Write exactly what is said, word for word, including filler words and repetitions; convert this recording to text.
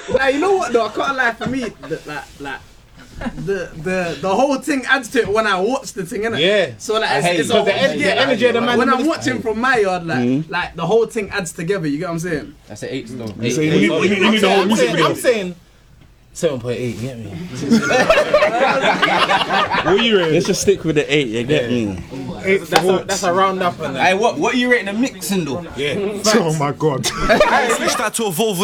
Like, you know what though? I can't lie. For me, the, like, like the the the whole thing adds to it when I watch the thing, innit? Yeah. So like, it's, it's it. a, the, en- yeah, the energy of the man. when in I'm the- watching from my yard, like, Mm. like the whole thing adds together. You get what I'm saying? That's an eight still. So you need, you need, you need the whole I'm music saying, video. I'm saying seven point eight. You get me? What are you rating? Let's just stick with the eight, you get me? Eight That's for a, that's a round up and that. Hey, what what are you rating the mixing though? Yeah. Oh my god. Switch that to a Volvo